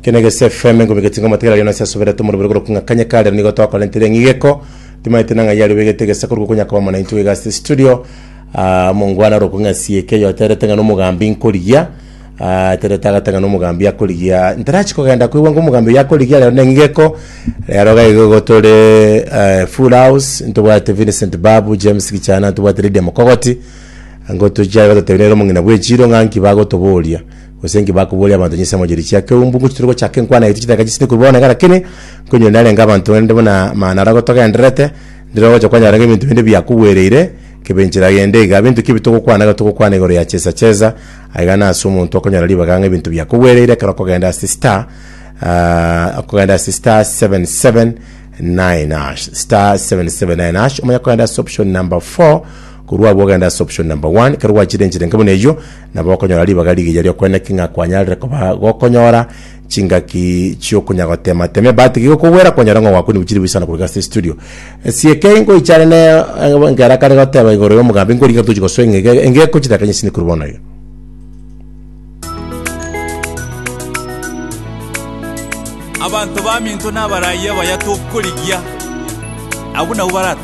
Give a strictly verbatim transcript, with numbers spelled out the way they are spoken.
kenege F M ngo bigetinga matera yana sasubira tumuri buri kunga kanyakare nigo twakora ntere ngigeko timaite nanga yari begete gesa kurwo kunya kwa mana into gas studio ah mungwana ro kunga C K yo tere tenga no mugambi nkoriya ah tere taga tenga no mugambi yakoriya ntarachi kugenda kwiwa ngo mugambi yakoriya rero ngigeko rero gaigo gotore full house into bwate Vincent Babu James Kichana to bwate Lydia Mokogoti ngo tujya batebera mungina bwejiro nganki bago tobolia osengi bakubolia abantu nyisa mojeri cyake umbungu turiko cyake nkwana yiti kitaka gisini kubona gara kene kunyo nale ngabantu wende bona manara gotoka ndirete ndiro wacho kwanya range ibintu binde byakuwereire kebenjira yende ga bintu kibitoko kwana gatoko kwana igoro ya chesa cheza aigana asumu ntoko nyara liba ganga ibintu byakuwereire karako genda sister uh akogenda sister seven seven nine hash star seven seven nine hash umanya kwenda option number four kurwa bwaganda option number one karwa chidenjire ngabone ejo nabakonyora ali bagali yari kwenda kinga kwanyalire ko gokonyora chingaki cyo kunyagotema teme bati giko kuwera konyora ngo wakuni bukiri bisana ku gas studio C K ngo ichane ne ngara kare goteba igoro yo mugambi ngo rika tujiko swenge enge ko chitakanye sini kurubona yo abantu baminto nabaraye bayatukuligia abuna ubarata